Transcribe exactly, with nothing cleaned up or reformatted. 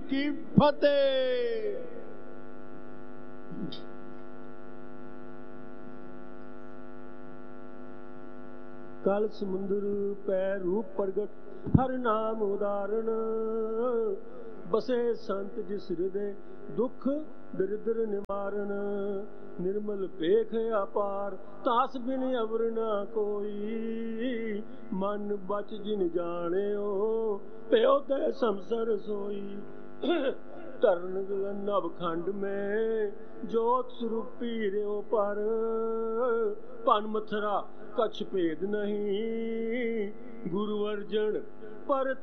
ਕੀ ਫਤਿਹ। ਕਲ ਸਮੁੰਦਰ ਪੈ ਰੂਪ ਪ੍ਰਗਟ, ਹਰ ਨਾਮ ਉਦਾਹਰਣ। ਬਸੇ ਸੰਤ ਜਿਸ ਹਿਰਦੇ, ਦੁਖ ਦਰਿਦਰ ਨਿਵਾਰਨ। ਨਿਰਮਲ ਭੇਖ ਅਪਾਰ, ਤਾਸ ਬਿਨ ਅਵਰ ਨਾ ਕੋਈ। ਮਨ ਬਚ ਜਿਨ ਜਾਣਿਓ, ਭਇਓ ਤੈ ਸੰਸਰ ਸੋਈ। ਧਰਨ ਨਵ ਖੰਡ ਮੈਂ, ਜੋਤ ਸਰੂਪੀ ਰਿਓ ਪਰ। ਭਨ ਮਥੁਰਾ ਕਛ ਭੇਦ ਨਹੀਂ, ਗੁਰੂ ਅਰਜਨ ਪਰ